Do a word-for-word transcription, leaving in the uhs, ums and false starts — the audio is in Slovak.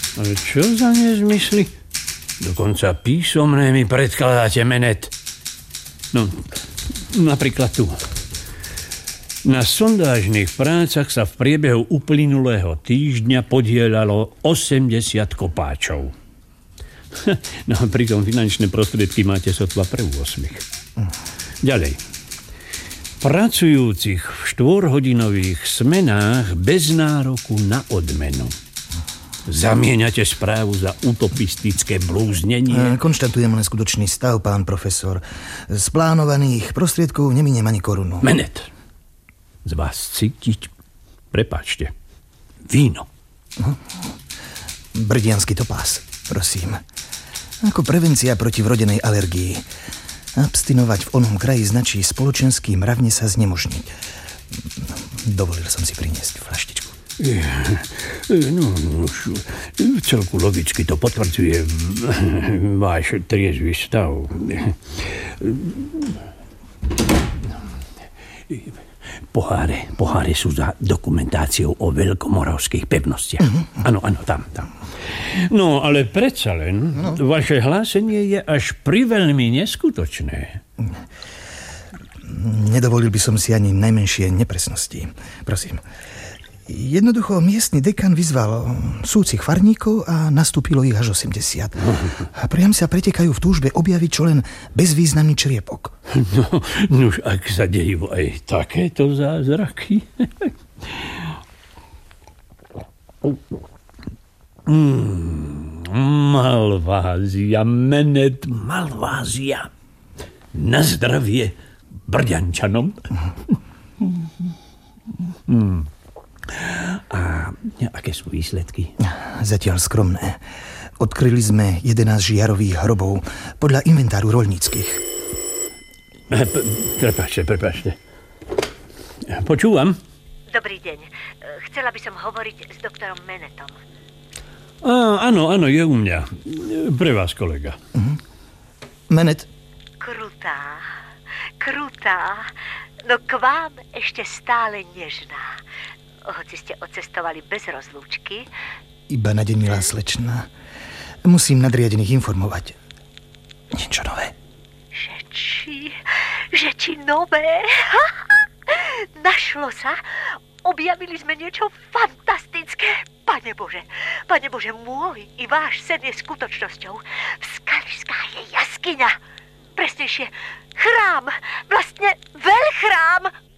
Ale čo za nezmysly? Dokonca písomné mi predkladáte, Menet. No, napríklad tu. Na sondážnych prácach sa v priebehu uplynulého týždňa podieľalo osemdesiat kopáčov. No a pritom finančné prostriedky máte sotva pre osem. Ďalej. Pracujúcich v štvorhodinových smenách bez nároku na odmenu. Zamieňate správu za utopistické blúznenie? Konštatujem len skutočný stav, pán profesor. Z plánovaných prostriedkov neminiem ani korunu. Menet, z vás cítiť, prepáčte, víno. Brdiansky topás, prosím. Ako prevencia proti vrodenej alergii. Abstinovať v onom kraji značí spoločenský mravne sa znemožniť. Dovolil som si priniesť flaštičku. No, už celku logicky to potvrdzuje váš triezvy stav. Poháre, poháre sú za dokumentáciou o veľkomoravských pevnostiach. Áno, áno, tam, tam. No, ale predsa len, no. Vaše hlásenie je až priveľmi neskutočné. Nedovolil by som si ani najmenšie nepresnosti. Prosím. Jednoducho miestny dekan vyzval súcich farníkov a nastúpilo ich až osemdesiat. A priam sa pretekajú v túžbe objaviť čo len bezvýznamný čriepok. No, nuž, ak sa dejú aj takéto zázraky. mm, Malvázia, Menet, Malvázia. Na zdravie Brďančanom. mm. A aké sú výsledky? Zatiaľ skromné. Odkryli sme jedenásť žiarových hrobov podľa inventáru roľníckych. Prepáčte, prepáčte. Počúvam? Dobrý deň. Chcela by som hovoriť s doktorom Menetom. Á, áno, áno, je u mňa. Pre vás, kolega. Uh-huh. Menet. Krutá, krutá, no k vám ešte stále nežná. Hoci ste odcestovali bez rozlúčky. Iba na deň, milá slečna. Musím nadriadených informovať. Niečo nové. Že či, že či nové? Našlo sa. Objavili sme niečo fantastické. Pane Bože, Pane Bože, môj i váš sen je skutočnosťou. V Skališská je jaskyňa. Presnejšie, chrám. Vlastne veľchrám.